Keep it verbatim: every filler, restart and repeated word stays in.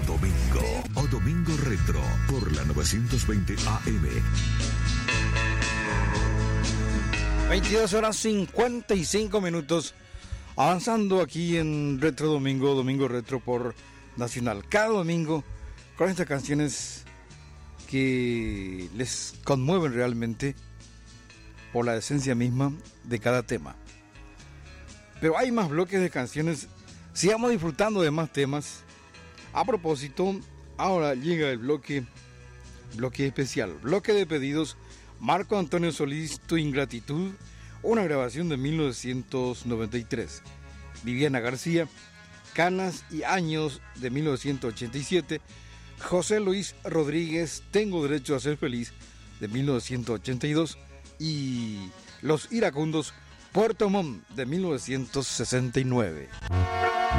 Domingo o Domingo Retro por la novecientos veinte A M. veintidós horas cincuenta y cinco minutos. Avanzando aquí en Retro Domingo, Domingo Retro por Nacional. Cada domingo con estas canciones que les conmueven realmente por la esencia misma de cada tema. Pero hay más bloques de canciones. Sigamos disfrutando de más temas. A propósito, ahora llega el bloque, bloque especial, bloque de pedidos. Marco Antonio Solís, Tu Ingratitud, una grabación de mil novecientos noventa y tres. Viviana García, Canas y Años de mil novecientos ochenta y siete. José Luis Rodríguez, Tengo Derecho a Ser Feliz de mil novecientos ochenta y dos. Y Los Iracundos, Puerto Montt de mil novecientos sesenta y nueve.